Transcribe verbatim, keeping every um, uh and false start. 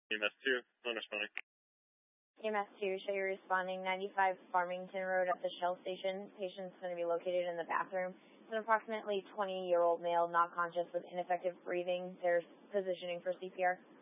E M S two, non responding. E M S two, show you responding ninety-five Farmington Road at the Shell station. Patient's going to be located in the bathroom. It's an approximately twenty-year-old male, not conscious with ineffective breathing. They're positioning for C P R.